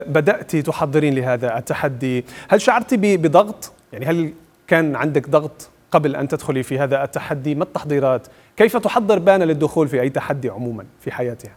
بدأت تحضرين لهذا التحدي، هل شعرت بضغط؟ يعني هل كان عندك ضغط قبل أن تدخلي في هذا التحدي؟ ما التحضيرات؟ كيف تحضر بانا للدخول في أي تحدي عموما في حياتها؟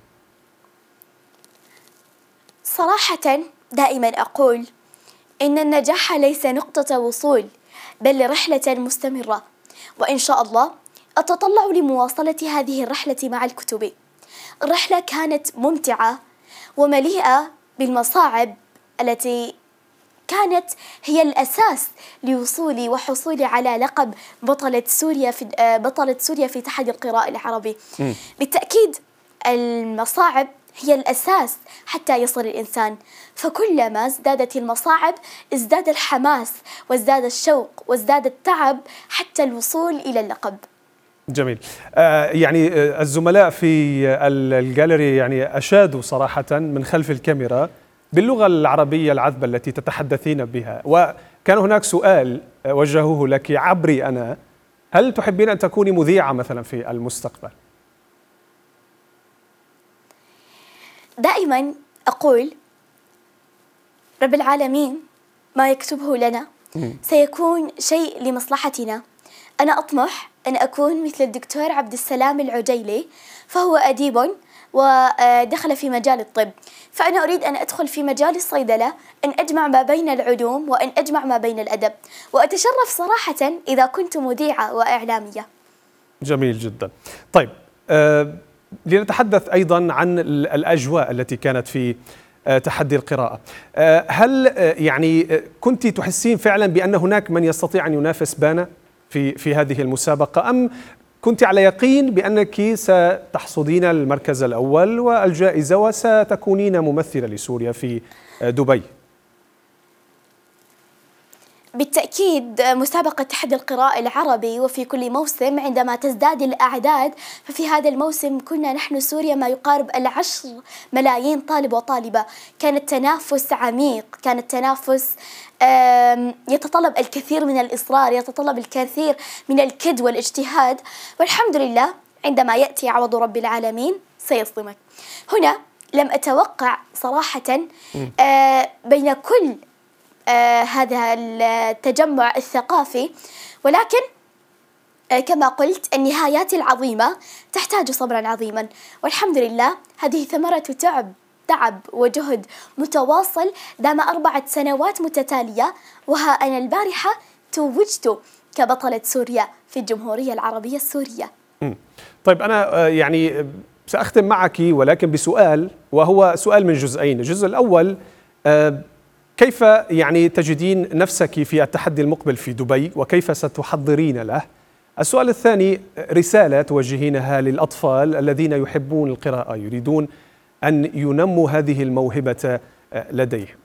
صراحة دائما أقول إن النجاح ليس نقطة وصول بل رحلة مستمرة، وإن شاء الله أتطلع لمواصلة هذه الرحلة مع الكتب. الرحلة كانت ممتعة ومليئة بالمصاعب التي كانت هي الأساس لوصولي وحصولي على لقب بطلة سوريا في تحدي القراءة العربي. بالتأكيد المصاعب هي الأساس حتى يصل الإنسان، فكلما ازدادت المصاعب ازداد الحماس وازداد الشوق وازداد التعب حتى الوصول إلى اللقب. جميل. يعني الزملاء في الجاليري يعني أشادوا صراحة من خلف الكاميرا باللغة العربية العذبة التي تتحدثين بها، وكان هناك سؤال وجهوه لك عبري أنا: هل تحبين أن تكوني مذيعة مثلا في المستقبل؟ دائما أقول رب العالمين ما يكتبه لنا سيكون شيء لمصلحتنا. أنا أطمح أن أكون مثل الدكتور عبد السلام العجيلي، فهو أديب ودخل في مجال الطب، فأنا أريد أن أدخل في مجال الصيدلة، أن أجمع ما بين العلوم وأن أجمع ما بين الأدب، وأتشرف صراحة إذا كنت مذيعة وإعلامية. جميل جدا. طيب لنتحدث أيضا عن الأجواء التي كانت في تحدي القراءة. هل يعني كنت تحسين فعلا بأن هناك من يستطيع أن ينافس بانا في هذه المسابقة، أم كنت على يقين بأنك ستحصدين المركز الأول والجائزة وستكونين ممثلة لسوريا في دبي؟ بالتأكيد مسابقة تحدي القراءة العربي وفي كل موسم عندما تزداد الأعداد، ففي هذا الموسم كنا نحن سوريا ما يقارب 10 ملايين طالب وطالبة. كان التنافس عميق، كان التنافس يتطلب الكثير من الإصرار، يتطلب الكثير من الكد والاجتهاد، والحمد لله عندما يأتي عوض رب العالمين سيصدمك. هنا لم أتوقع صراحة بين كل هذا التجمع الثقافي، ولكن كما قلت النهايات العظيمة تحتاج صبرا عظيما، والحمد لله هذه ثمرة تعب وجهد متواصل دام 4 سنوات متتالية، وها أنا البارحة توجت كبطلة سوريا في الجمهورية العربية السورية. طيب أنا يعني سأختم معك ولكن بسؤال، وهو سؤال من جزئين. الجزء الأول: كيف يعني تجدين نفسك في التحدي المقبل في دبي وكيف ستحضرين له؟ السؤال الثاني: رسالة توجهينها للأطفال الذين يحبون القراءة، يريدون أن ينموا هذه الموهبة لديهم.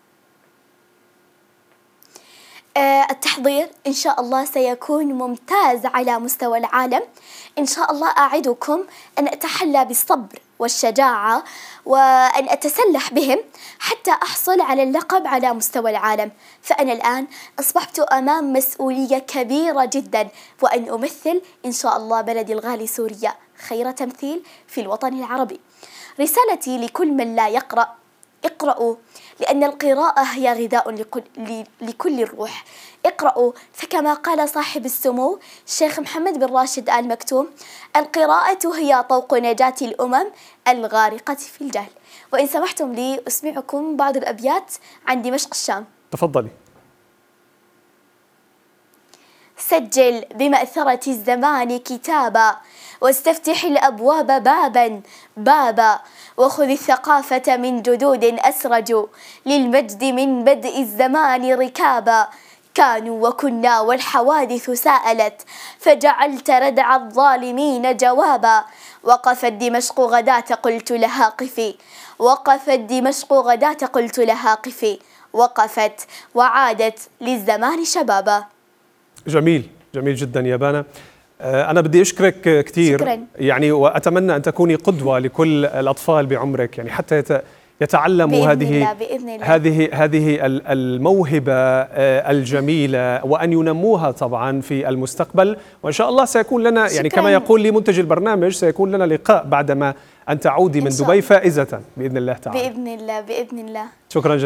التحضير إن شاء الله سيكون ممتاز على مستوى العالم. إن شاء الله أعدكم أن أتحلى بالصبر والشجاعة وأن أتسلح بهم حتى أحصل على اللقب على مستوى العالم. فأنا الآن أصبحت أمام مسؤولية كبيرة جدا، وأن أمثل إن شاء الله بلدي الغالي سوريا خير تمثيل في الوطن العربي. رسالتي لكل من لا يقرأ: اقرأوا، لأن القراءة هي غذاء لكل الروح. اقرأوا، فكما قال صاحب السمو الشيخ محمد بن راشد آل مكتوم: القراءة هي طوق نجاة الأمم الغارقة في الجهل. وإن سمحتم لي أسمعكم بعض الأبيات عن دمشق الشام. تفضلي. سجل بمأثرة الزمان كتابا، واستفتح الأبواب بابا بابا، وخذ الثقافة من جدود أسرجوا، للمجد من بدء الزمان ركابا. كانوا وكنا والحوادث سألت، فجعلت ردع الظالمين جوابا. وقفت دمشق غداة قلت لها قفي، وقفت دمشق غداة قلت لها قفي، وقفت وعادت للزمان شبابا. جميل، جميل جدا يا بانا. أنا بدي أشكرك كثير. شكرا. يعني وأتمنى أن تكوني قدوة لكل الأطفال بعمرك، يعني حتى يتعلموا بإذن الله. هذه الموهبة الجميلة، وأن ينموها طبعا في المستقبل. وإن شاء الله سيكون لنا يعني كما يقول لي منتج البرنامج، سيكون لنا لقاء بعدما أن تعودي من دبي فائزة بإذن الله تعالى. بإذن الله. شكرا جزيلا.